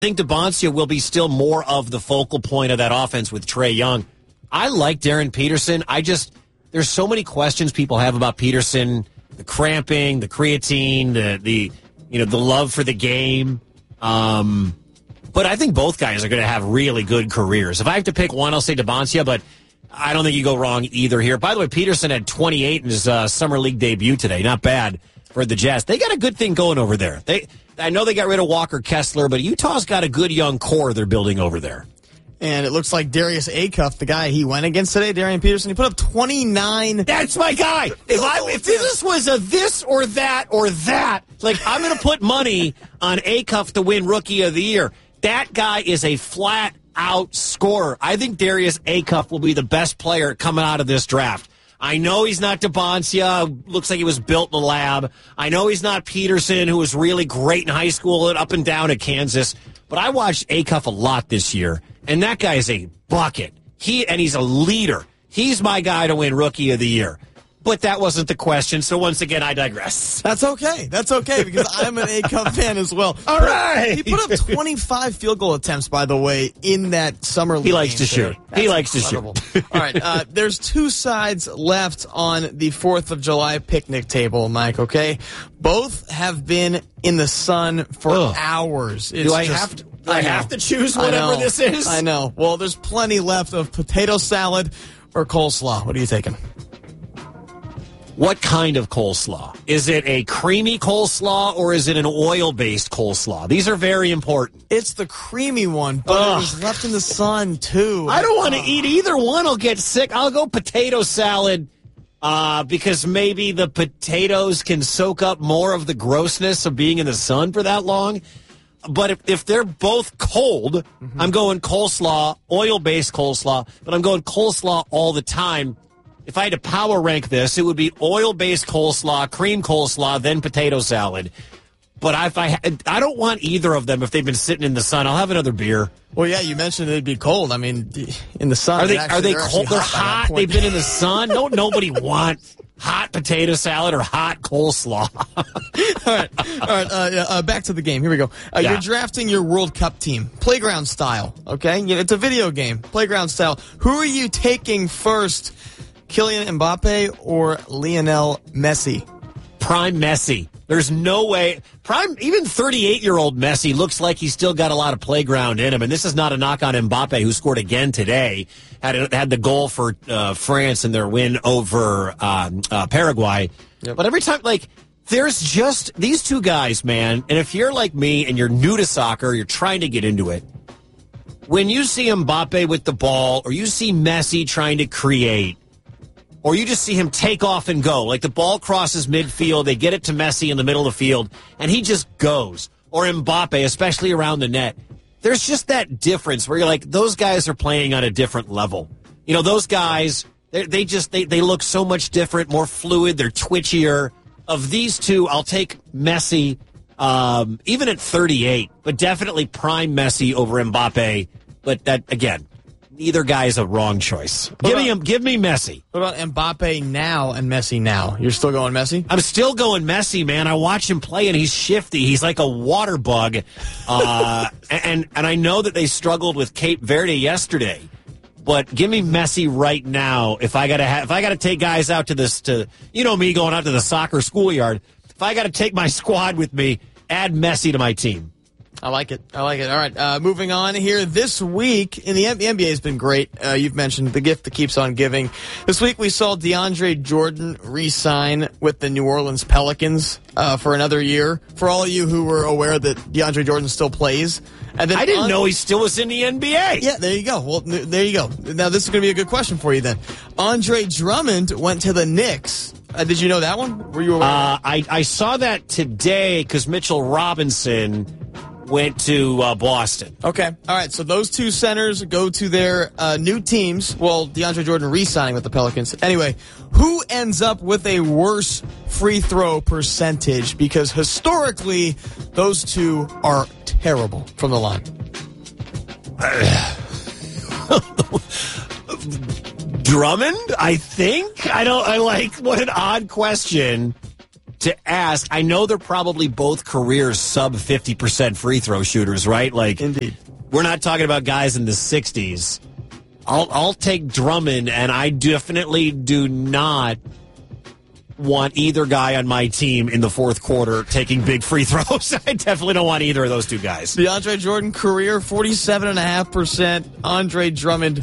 think DeBoncia will be still more of the focal point of that offense with Trae Young. I like Darren Peterson. There's so many questions people have about Peterson, the cramping, the creatine, the love for the game. But I think both guys are going to have really good careers. If I have to pick one, I'll say DeBoncia, but I don't think you go wrong either here. By the way, Peterson had 28 in his summer league debut today. Not bad for the Jazz. They got a good thing going over there. I know they got rid of Walker Kessler, but Utah's got a good young core they're building over there. And it looks like Darius Acuff, the guy he went against today, Darian Peterson, he put up 29. That's my guy. If this was a this or that, like I'm going to put money on Acuff to win Rookie of the Year. That guy is a flat-out scorer. I think Darius Acuff will be the best player coming out of this draft. I know he's not DeBoncia, looks like he was built in the lab. I know he's not Peterson, who was really great in high school and up and down at Kansas. But I watched Acuff a lot this year, and that guy is a bucket. He's a leader. He's my guy to win Rookie of the Year. But that wasn't the question, so once again, I digress. That's okay, because I'm an Acuff fan as well. All right. He put up 25 field goal attempts, by the way, in that summer league. He likes to shoot. That's he likes incredible. to shoot. All right, there's two sides left on the 4th of July picnic table, Mike, okay? Both have been in the sun for hours. Do I have to choose whatever this is? I know. Well, there's plenty left of potato salad or coleslaw. What are you taking? What kind of coleslaw? Is it a creamy coleslaw or is it an oil-based coleslaw? These are very important. It's the creamy one, but it was left in the sun, too. I don't want to eat either one. I'll get sick. I'll go potato salad because maybe the potatoes can soak up more of the grossness of being in the sun for that long. But if they're both cold, I'm going coleslaw, oil-based coleslaw, but I'm going coleslaw all the time. If I had to power rank this, it would be oil-based coleslaw, cream coleslaw, then potato salad. But I don't want either of them if they've been sitting in the sun. I'll have another beer. Well, yeah, you mentioned it'd be cold. I mean, in the sun. Are they cold? They're hot. They've been in the sun. Nobody wants hot potato salad or hot coleslaw. All right. Back to the game. Here we go. You're drafting your World Cup team, playground style. Okay, it's a video game, playground style. Who are you taking first? Kylian Mbappe or Lionel Messi? Prime Messi. There's no way. Even 38-year-old Messi looks like he's still got a lot of playground in him. And this is not a knock on Mbappe, who scored again today. Had the goal for France in their win over Paraguay. Yep. But every time, there's just these two guys, man. And if you're like me and you're new to soccer, you're trying to get into it. When you see Mbappe with the ball or you see Messi trying to create, or you just see him take off and go. Like the ball crosses midfield, they get it to Messi in the middle of the field, and he just goes. Or Mbappe, especially around the net. There's just that difference where you're like, those guys are playing on a different level. You know, those guys, they look so much different, more fluid, they're twitchier. Of these two, I'll take Messi, even at 38, but definitely prime Messi over Mbappe. But that, again, either guy is a wrong choice. Give me Messi. What about Mbappe now and Messi now? You're still going Messi? I'm still going Messi, man. I watch him play, and he's shifty. He's like a water bug. And I know that they struggled with Cape Verde yesterday, but give me Messi right now. If I gotta take guys out to me going out to the soccer schoolyard. If I gotta take my squad with me, add Messi to my team. I like it. All right, moving on here. This week, the NBA has been great. You've mentioned the gift that keeps on giving. This week we saw DeAndre Jordan re-sign with the New Orleans Pelicans for another year. For all of you who were aware that DeAndre Jordan still plays. And then I didn't know he still was in the NBA. Yeah, there you go. Well, there you go. Now, this is going to be a good question for you then. Andre Drummond went to the Knicks. Did you know that one? Were you aware? I saw that today because Mitchell Robinson went to Boston. Okay. All right. So those two centers go to their new teams. Well, DeAndre Jordan re-signing with the Pelicans. Anyway, who ends up with a worse free throw percentage? Because historically, those two are terrible from the line. Drummond, I think. What an odd question. to ask. I know they're probably both career sub 50% free throw shooters, right? Like, indeed. We're not talking about guys in the 60s. I'll take Drummond, and I definitely do not want either guy on my team in the fourth quarter taking big free throws. I definitely don't want either of those two guys. DeAndre Jordan career 47.5%. Andre Drummond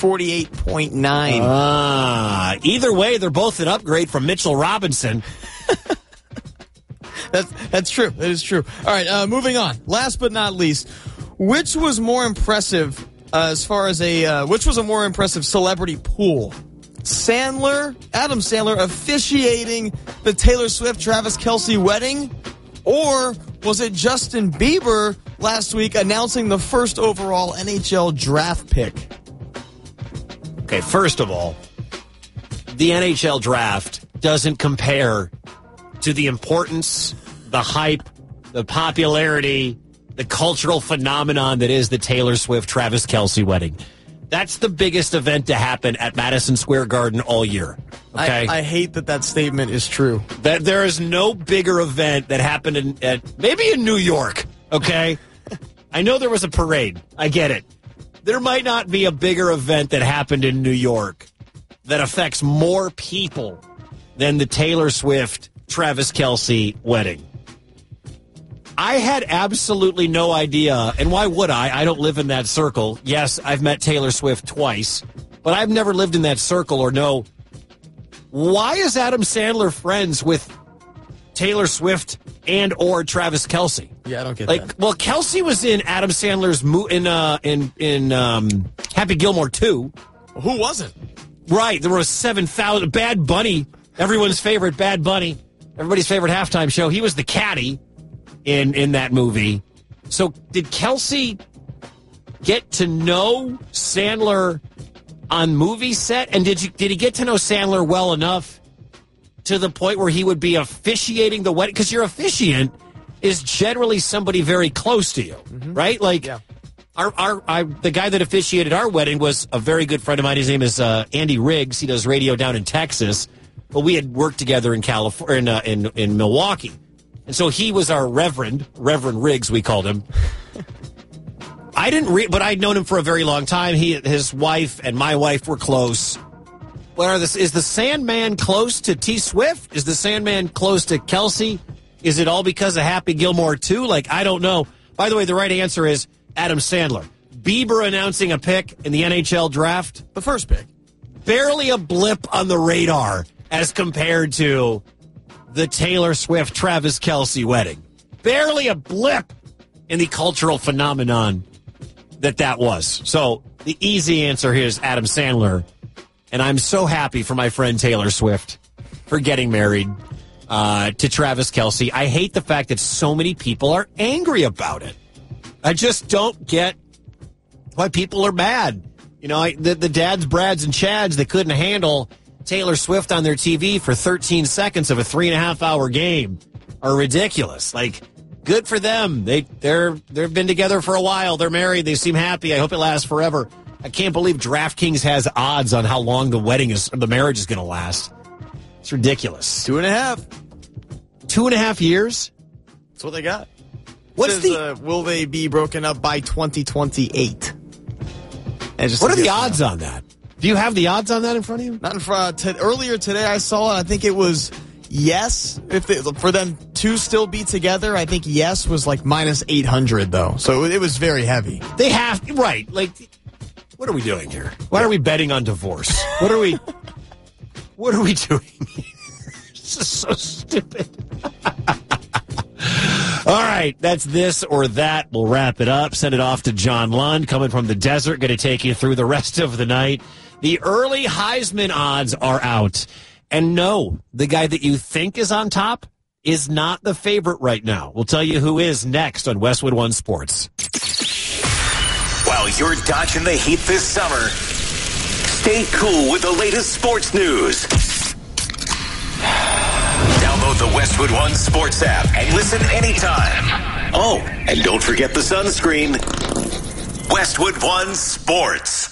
48.9%. Either way, they're both an upgrade from Mitchell Robinson. That's true. That is true. All right, moving on. Last but not least, which was more impressive which was a more impressive celebrity pool? Adam Sandler officiating the Taylor Swift Travis Kelce wedding, or was it Justin Bieber last week announcing the first overall NHL draft pick? Okay, first of all, the NHL draft doesn't compare to the importance, the hype, the popularity, the cultural phenomenon that is the Taylor Swift Travis Kelce wedding. That's the biggest event to happen at Madison Square Garden all year. Okay, I hate that statement is true. That there is no bigger event that happened maybe in New York. Okay, I know there was a parade. I get it. There might not be a bigger event that happened in New York that affects more people than the Taylor Swift Travis Kelce wedding. I had absolutely no idea, and why would I? I don't live in that circle. Yes, I've met Taylor Swift twice, but I've never lived in that circle or know. Why is Adam Sandler friends with Taylor Swift and or Travis Kelce? Yeah, I don't get that. Well, Kelce was in Adam Sandler's in Happy Gilmore 2. Who wasn't? Right, there was 7,000. Bad Bunny, everyone's favorite Bad Bunny, everybody's favorite halftime show. He was the caddy in that movie. So did Kelce get to know Sandler on movie set? And did he get to know Sandler well enough to the point where he would be officiating the wedding? Because your officiant is generally somebody very close to you, right? Like, yeah. The guy that officiated our wedding was a very good friend of mine. His name is Andy Riggs. He does radio down in Texas. But we had worked together in California, in Milwaukee. And so he was our Reverend Riggs, we called him. I didn't but I'd known him for a very long time. His wife and my wife were close. Is the Sandman close to T Swift? Is the Sandman close to Kelce? Is it all because of Happy Gilmore 2? I don't know. By the way, the right answer is Adam Sandler. Bieber announcing a pick in the NHL draft. The first pick. Barely a blip on the radar as compared to the Taylor Swift Travis Kelce wedding. Barely a blip in the cultural phenomenon that was. So the easy answer here is Adam Sandler. And I'm so happy for my friend Taylor Swift for getting married to Travis Kelce. I hate the fact that so many people are angry about it. I just don't get why people are mad. You know, the dads, Brads, and Chads that couldn't handle Taylor Swift on their TV for 13 seconds of a 3.5-hour game are ridiculous. Good for them. They've been together for a while. They're married. They seem happy. I hope it lasts forever. I can't believe DraftKings has odds on how long the marriage is going to last. It's ridiculous. 2.5. 2.5 years? That's what they got. What's will they be broken up by 2028? What are the odds on that? Do you have the odds on that in front of you? Not in front. Earlier today, I saw it. I think it was yes. For them to still be together, I think yes was minus 800 though. So it was very heavy. They have right. What are we doing here? Why are we betting on divorce? What are we doing? This is so stupid. All right, that's this or that. We'll wrap it up. Send it off to John Lund, coming from the desert, going to take you through the rest of the night. The early Heisman odds are out. And no, the guy that you think is on top is not the favorite right now. We'll tell you who is next on Westwood One Sports. While you're dodging the heat this summer, stay cool with the latest sports news. Download the Westwood One Sports app and listen anytime. Oh, and don't forget the sunscreen. Westwood One Sports.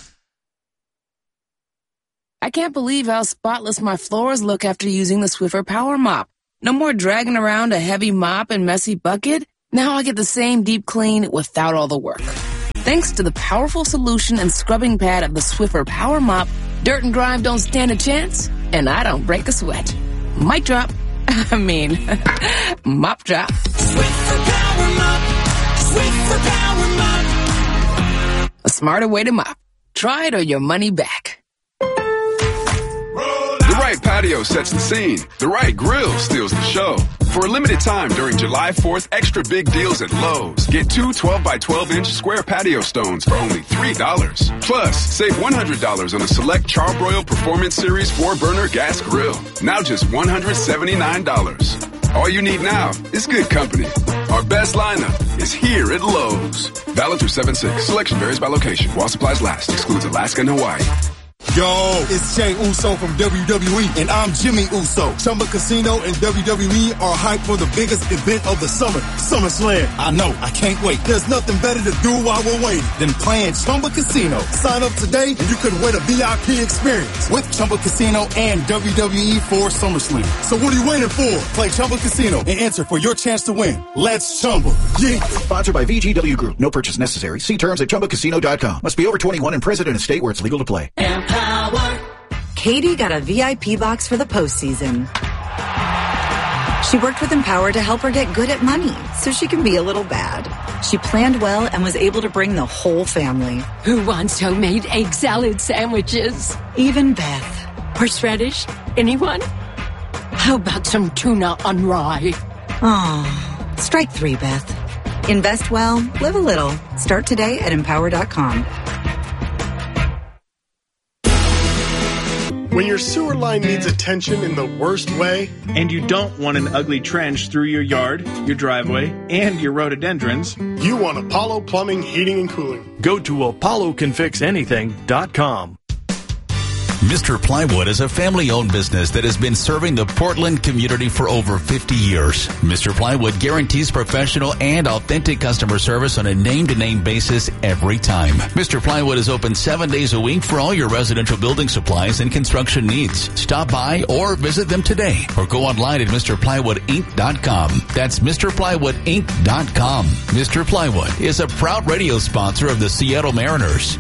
I can't believe how spotless my floors look after using the Swiffer Power Mop. No more dragging around a heavy mop and messy bucket. Now I get the same deep clean without all the work. Thanks to the powerful solution and scrubbing pad of the Swiffer Power Mop, dirt and grime don't stand a chance, and I don't break a sweat. Mic drop. Mop drop. Swiffer Power Mop. Swiffer Power Mop. A smarter way to mop. Try it or your money back. The right patio sets the scene. The right grill steals the show. For a limited time during July 4th, extra big deals at Lowe's. Get two 12x12-inch square patio stones for only $3. Plus, save $100 on a select Charbroil Performance Series 4-burner gas grill. Now just $179. All you need now is good company. Our best lineup is here at Lowe's. Valid through 7/6. Selection varies by location. While supplies last. Excludes Alaska and Hawaii. Yo, it's Jey Uso from WWE, and I'm Jimmy Uso. Chumba Casino and WWE are hyped for the biggest event of the summer, SummerSlam. I know, I can't wait. There's nothing better to do while we're waiting than playing Chumba Casino. Sign up today, and you could win a VIP experience with Chumba Casino and WWE for SummerSlam. So what are you waiting for? Play Chumba Casino and enter for your chance to win. Let's Chumba. Yeah. Sponsored by VGW Group. No purchase necessary. See terms at ChumbaCasino.com. Must be over 21 and present in a state where it's legal to play. Katie got a VIP box for the postseason. She worked with Empower to help her get good at money so she can be a little bad. She planned well and was able to bring the whole family. Who wants homemade egg salad sandwiches? Even Beth. Horseradish? Anyone? How about some tuna on rye? Oh, strike 3, Beth. Invest well, live a little. Start today at Empower.com. When your sewer line needs attention in the worst way, and you don't want an ugly trench through your yard, your driveway, and your rhododendrons, you want Apollo Plumbing, Heating, and Cooling. Go to ApolloCanFixAnything.com. Mr. Plywood is a family-owned business that has been serving the Portland community for over 50 years. Mr. Plywood guarantees professional and authentic customer service on a name-to-name basis every time. Mr. Plywood is open 7 days a week for all your residential building supplies and construction needs. Stop by or visit them today or go online at MrPlywoodInc.com. That's MrPlywoodInc.com. Mr. Plywood is a proud radio sponsor of the Seattle Mariners.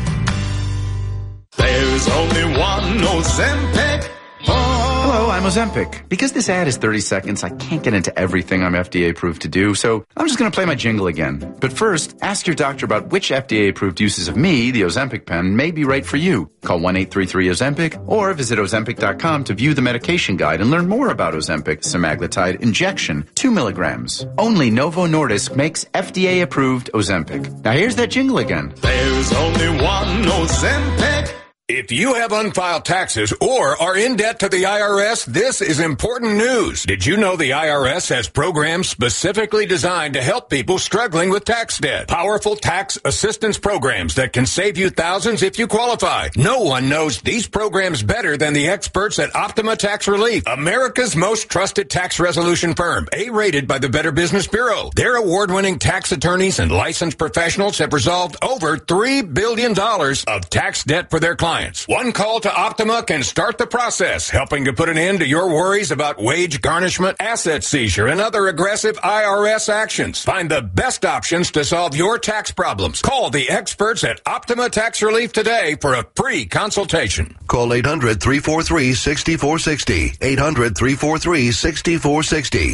There's only one Ozempic. Hello, I'm Ozempic. Because this ad is 30 seconds, I can't get into everything I'm FDA approved to do, so I'm just going to play my jingle again. But first, ask your doctor about which FDA approved uses of me, the Ozempic pen, may be right for you. Call 1-833-OZEMPIC or visit Ozempic.com to view the medication guide and learn more about Ozempic semaglutide injection, 2 milligrams. Only Novo Nordisk makes FDA approved Ozempic. Now here's that jingle again. There's only one Ozempic. If you have unfiled taxes or are in debt to the IRS, this is important news. Did you know the IRS has programs specifically designed to help people struggling with tax debt? Powerful tax assistance programs that can save you thousands if you qualify. No one knows these programs better than the experts at Optima Tax Relief, America's most trusted tax resolution firm, A-rated by the Better Business Bureau. Their award-winning tax attorneys and licensed professionals have resolved over $3 billion of tax debt for their clients. One call to Optima can start the process, helping to put an end to your worries about wage garnishment, asset seizure, and other aggressive IRS actions. Find the best options to solve your tax problems. Call the experts at Optima Tax Relief today for a free consultation. Call 800-343-6460. 800-343-6460.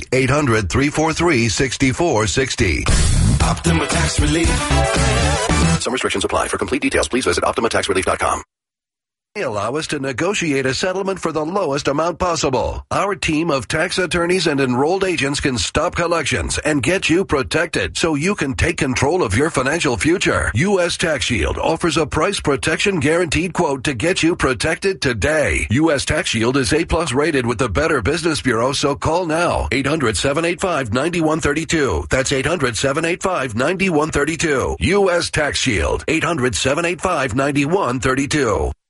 800-343-6460. Optima Tax Relief. Some restrictions apply. For complete details, please visit OptimaTaxRelief.com. Allow us to negotiate a settlement for the lowest amount possible. Our team of tax attorneys and enrolled agents can stop collections and get you protected so you can take control of your financial future. U.S. Tax Shield offers a price protection guaranteed quote to get you protected today. U.S. Tax Shield is A+ rated with the Better Business Bureau, so call now. 800-785-9132. That's 800-785-9132. U.S. Tax Shield. 800-785-9132.